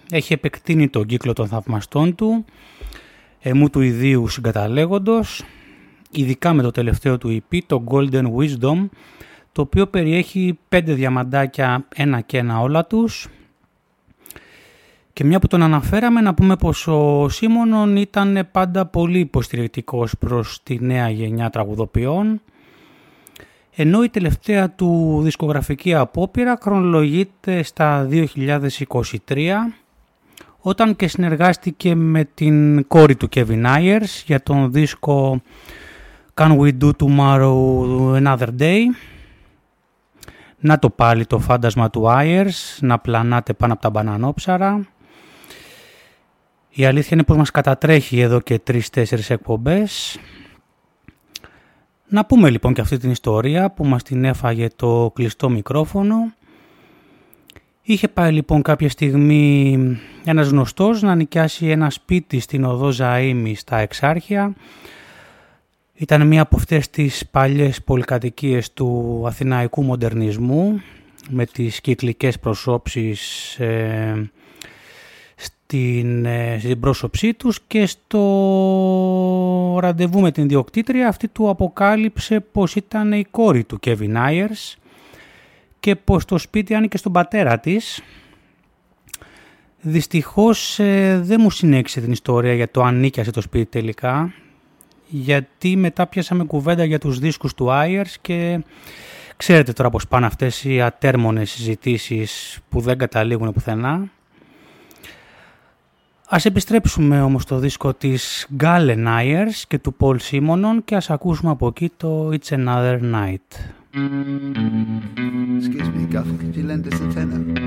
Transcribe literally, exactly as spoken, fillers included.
έχει επεκτείνει τον κύκλο των θαυμαστών του, εμού του ιδίου συγκαταλέγοντος, ειδικά με το τελευταίο του ι πι, το Golden Wisdom, το οποίο περιέχει πέντε διαμαντάκια, ένα και ένα όλα τους. Και μια που τον αναφέραμε, να πούμε πως ο Σίμωνον ήταν πάντα πολύ υποστηρικτικός προς τη νέα γενιά τραγουδοποιών, ενώ η τελευταία του δισκογραφική απόπειρα χρονολογείται στα δύο χιλιάδες είκοσι τρία, όταν και συνεργάστηκε με την κόρη του Kevin Ayers για τον δίσκο Can We Do Tomorrow Another Day. Να το πάλι το φάντασμα του Ayers να πλανάτε πάνω από τα μπανανόψαρα. Η αλήθεια είναι πως μας κατατρέχει εδώ και τρεις-τέσσερις εκπομπές. Να πούμε λοιπόν και αυτή την ιστορία που μας την έφαγε το κλειστό μικρόφωνο. Είχε πάει λοιπόν κάποια στιγμή ένας γνωστός να νοικιάσει ένα σπίτι στην οδό Ζαΐμι στα Εξάρχεια. Ήταν μία από αυτές τις παλιές πολυκατοικίες του αθηναϊκού μοντερνισμού με τις κυκλικές προσώψεις ε, στην, ε, στην πρόσωψή τους, και στο ραντεβού με την ιδιοκτήτρια αυτή του αποκάλυψε πως ήταν η κόρη του Kevin Ayers και πως το σπίτι άνοικε στον πατέρα της. Δυστυχώς ε, δεν μου συνέχισε την ιστορία για το αν νίκιασε το σπίτι τελικά, γιατί μετά πιάσαμε κουβέντα για τους δίσκους του Ayers και ξέρετε τώρα πως πάνε αυτές οι ατέρμονες συζητήσεις που δεν καταλήγουν πουθενά. Ας επιστρέψουμε όμως στο δίσκο της Galen Ayers και του Paul Simonon και ας ακούσουμε από εκεί το It's Another Night. Excuse me, Guff, could you lend us a tenner?